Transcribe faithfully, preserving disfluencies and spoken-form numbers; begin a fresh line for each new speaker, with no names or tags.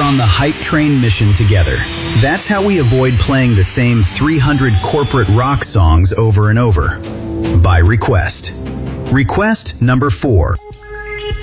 on the hype train mission together. That's how we avoid playing the same three hundred corporate rock songs over and over. By request. Request number four.